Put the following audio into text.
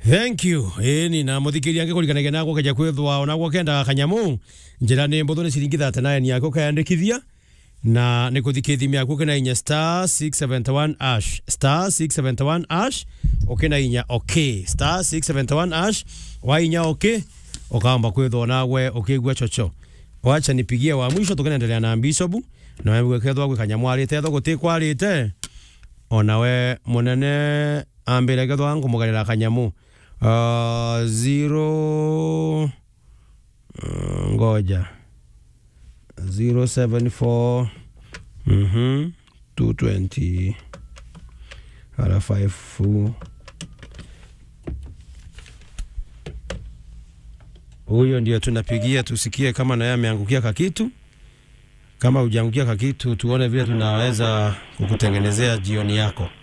Thank you. Ni na muthikiria nge kulikanage nako kaja kwethwa ona gwakenda kanyamu njira ni mbotho ni ciringi 39 yako kayandikithia na ni kuthikithimia yako kana inya *671# *671# okena inya okay *671# wa inya okay okamba kwethwa nawe okigwa chocho wacha nipigie wa mwisho tukaendelea na Bishop na wewe kwethwa gwe kanyamu ari tetho gutikwa arite ona we munene ambere gethwa ngumugarira kanyamu 0 074 220 5. Huyo ndio tunapigia tusikie kama naye ameangukia kakitu. Kama hujaangukia kakitu tuone vile tunaweza kukutengenezea jioni yako.